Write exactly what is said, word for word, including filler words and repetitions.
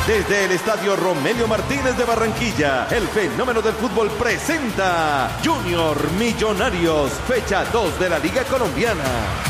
Desde el Estadio Romelio Martínez de Barranquilla, el fenómeno del fútbol presenta Junior Millonarios, fecha dos de la Liga Colombiana.